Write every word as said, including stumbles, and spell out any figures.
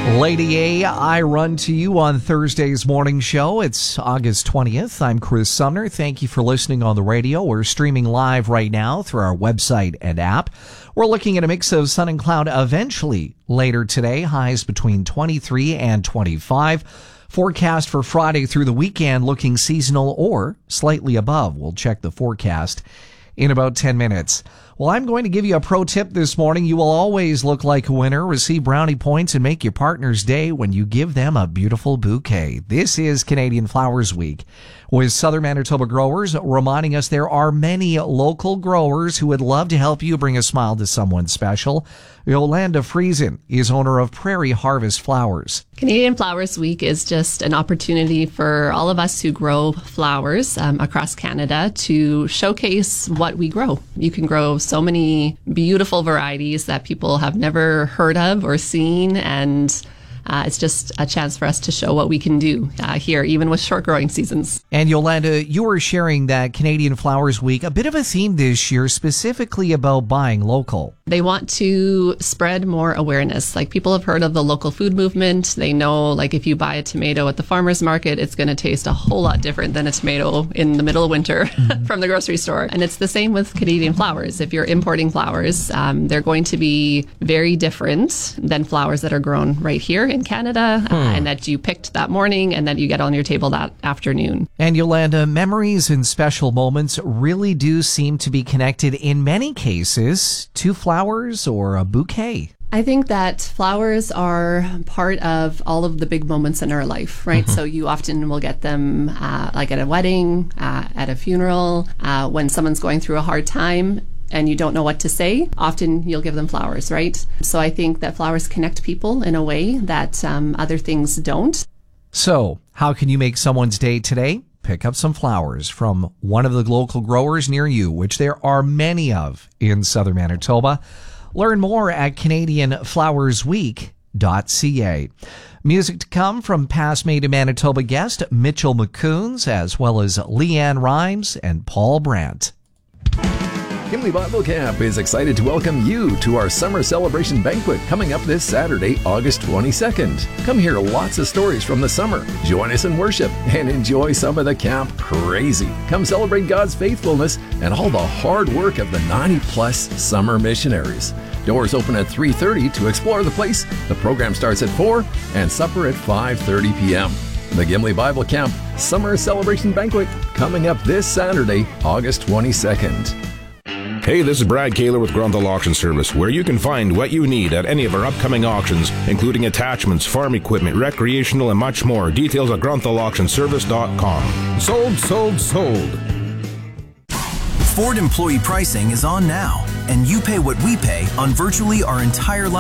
Lady A, I run to you on Thursday's morning show. It's August twentieth. I'm Chris Sumner. Thank you for listening on the radio. We're streaming live right now through our website and app. We're looking at a mix of sun and cloud eventually later today. Highs between twenty-three and twenty-five. Forecast for Friday through the weekend looking seasonal or slightly above. We'll check the forecast in about ten minutes. Well, I'm going to give you a pro tip this morning. You will always look like a winner, receive brownie points, and make your partner's day when you give them a beautiful bouquet. This is Canadian Flowers Week with Southern Manitoba growers, reminding us there are many local growers who would love to help you bring a smile to someone special. Yolanda Friesen is owner of Prairie Harvest Flowers. Canadian Flowers Week is just an opportunity for all of us who grow flowers um, across Canada to showcase what we grow. You can grow so many beautiful varieties that people have never heard of or seen, and Uh, it's just a chance for us to show what we can do uh, here, even with short growing seasons. And Yolanda, you were sharing that Canadian Flowers Week, a bit of a theme this year, specifically about buying local. They want to spread more awareness. Like, people have heard of the local food movement. They know, like, if you buy a tomato at the farmer's market, it's going to taste a whole lot different than a tomato in the middle of winter mm-hmm. from the grocery store. And it's the same with Canadian flowers. If you're importing flowers, um, they're going to be very different than flowers that are grown right here in Canada hmm. uh, and that you picked that morning and that you get on your table that afternoon. And Yolanda, memories and special moments really do seem to be connected in many cases to flowers or a bouquet. I think that flowers are part of all of the big moments in our life, right? Mm-hmm. So you often will get them uh, like at a wedding, uh, at a funeral, uh, when someone's going through a hard time and you don't know what to say, often you'll give them flowers, right? So I think that flowers connect people in a way that um, other things don't. So how can you make someone's day today? Pick up some flowers from one of the local growers near you, which there are many of in Southern Manitoba. Learn more at Canadian Flowers Week dot c a. Music to come from past Made in Manitoba guest Mitchell McCoons, as well as Leanne Rhymes and Paul Brandt. Gimli Bible Camp is excited to welcome you to our summer celebration banquet coming up this Saturday, August twenty-second. Come hear lots of stories from the summer, join us in worship, and enjoy some of the camp crazy. Come celebrate God's faithfulness and all the hard work of the ninety plus summer missionaries. Doors open at three thirty to explore the place. The program starts at four and supper at five thirty p.m. The Gimli Bible Camp Summer Celebration Banquet coming up this Saturday, August twenty-second. Hey, this is Brad Kaler with Grunthal Auction Service, where you can find what you need at any of our upcoming auctions, including attachments, farm equipment, recreational, and much more. Details at grunthal auction service dot com. Sold, sold, sold. Ford employee pricing is on now, and you pay what we pay on virtually our entire line.